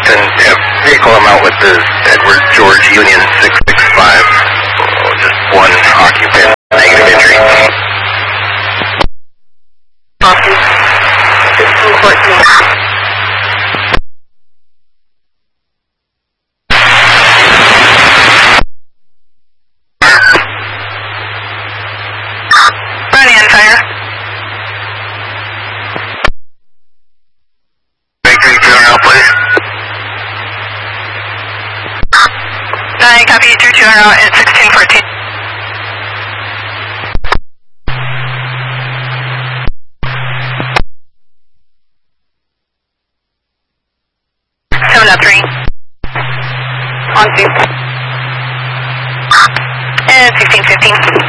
Captain. Vehicle amount with the Edward George Union 665. Just one occupant, negative entry. Copy. 1514. Fire. Bakery, turn out, please. 9, copy, 2 out at 1614. Seven up 3. On 2. And 1615.